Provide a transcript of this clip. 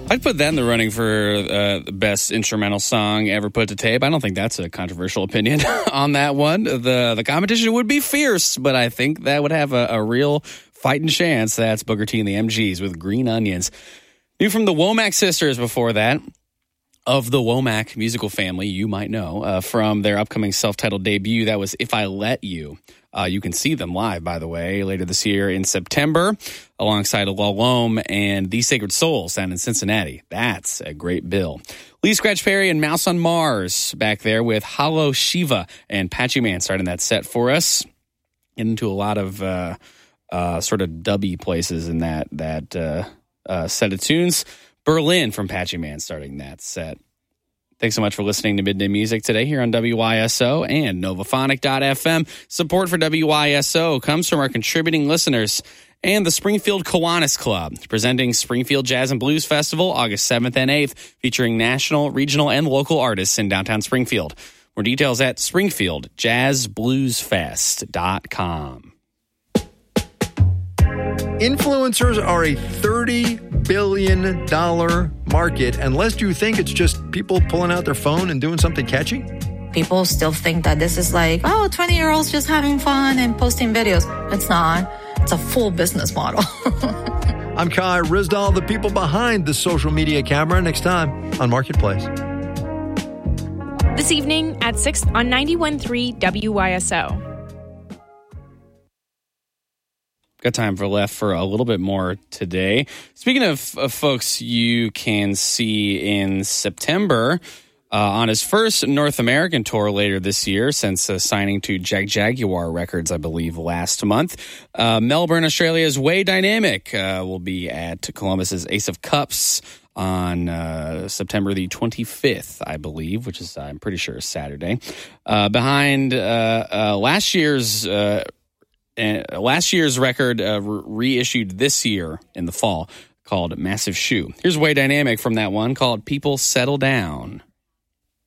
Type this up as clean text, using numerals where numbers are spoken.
I'd put that in the running for the best instrumental song ever put to tape. I don't think that's a controversial opinion on that one. The competition would be fierce, but I think that would have a real fighting chance. That's Booker T and the MGs with Green Onions. New from the Womack Sisters before that. Of the Womack musical family, you might know, from their upcoming self-titled debut. That was If I Let You. You can see them live, by the way, later this year in September, alongside La Lome and The Sacred Souls down in Cincinnati. That's a great bill. Lee Scratch Perry and Mouse on Mars back there with Hollow Shiva and Patchy Man starting that set for us. Getting into a lot of sort of dubby places in that set of tunes. Berlin from Patchy Man starting that set. Thanks so much for listening to Midday Music today here on WYSO and Novaphonic.fm. Support for WYSO comes from our contributing listeners and the Springfield Kiwanis Club, presenting Springfield Jazz and Blues Festival August 7th and 8th, featuring national, regional, and local artists in downtown Springfield. More details at springfieldjazzbluesfest.com. Influencers are a $30 billion market, unless you think it's just people pulling out their phone and doing something catchy. People still think that this is like, 20-year-olds just having fun and posting videos. It's not. It's a full business model. I'm Kai Rizdal, the people behind the social media camera. Next time on Marketplace. This evening at 6 on 91.3 WYSO. Got time left for a little bit more today. Speaking of folks you can see in September, on his first North American tour later this year, since signing to Jaguar Records, I believe, last month, Melbourne, Australia's Way Dynamic will be at Columbus's Ace of Cups on September the 25th, I believe, which is, I'm pretty sure, is Saturday. Behind last year's record reissued this year in the fall called Massive Shoe. Here's Way Dynamic from that one called People Settle Down.